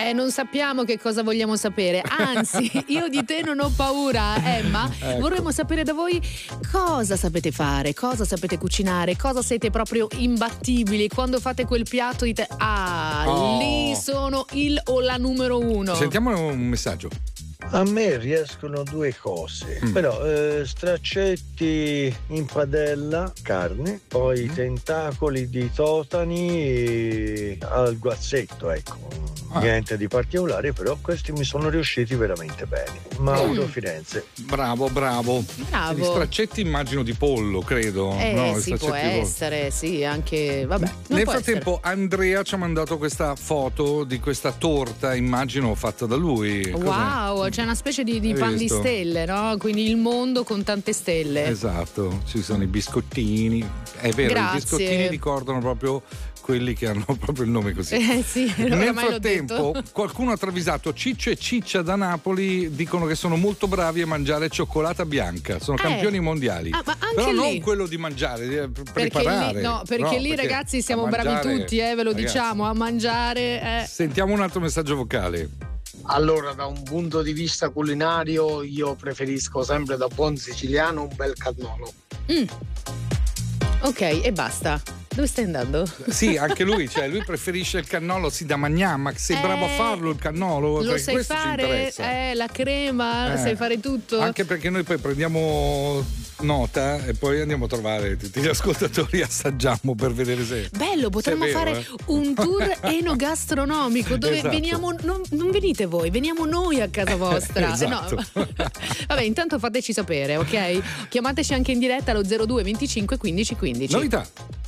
Non sappiamo che cosa vogliamo sapere, anzi io di te non ho paura, Emma. Ecco. Vorremmo sapere da voi cosa sapete fare, cosa sapete cucinare, cosa siete proprio imbattibili. Quando fate quel piatto dite lì sono il o la numero uno. Sentiamo un messaggio. A me riescono due cose, però straccetti in padella, carne, poi tentacoli di totani al guazzetto, ecco. Niente di particolare, però questi mi sono riusciti veramente bene. Mauro, Firenze. Bravo. Gli straccetti immagino di pollo, credo. No, sì, può essere, sì, anche vabbè. Nel frattempo Andrea ci ha mandato questa foto di questa torta, immagino fatta da lui. Wow, c'è una specie di pan di stelle, no? Quindi il mondo con tante stelle. Esatto, ci sono i biscottini. È vero, Grazie. I biscottini ricordano proprio quelli che hanno proprio il nome così. Sì, nel frattempo qualcuno ha travisato Ciccio e Ciccia da Napoli, dicono che sono molto bravi a mangiare cioccolata bianca, sono campioni mondiali. Ma anche però lì, non quello di mangiare, preparare. Perché lì ragazzi siamo bravi tutti, ve lo diciamo, a mangiare. Sentiamo un altro messaggio vocale. Allora, da un punto di vista culinario io preferisco sempre da buon siciliano un bel cannolo. Ok, e basta. Dove stai andando? Sì, anche lui, cioè lui preferisce il cannolo da mangiare, ma sei bravo a farlo il cannolo? Lo sai fare? La crema, sai fare tutto? Anche perché noi poi prendiamo nota e poi andiamo a trovare tutti gli ascoltatori, assaggiamo per vedere se bello, potremmo fare un tour enogastronomico dove veniamo, non venite voi, veniamo noi a casa vostra. Esatto. No. Vabbè, intanto fateci sapere, ok? Chiamateci anche in diretta allo 02 25 15 15. Novità.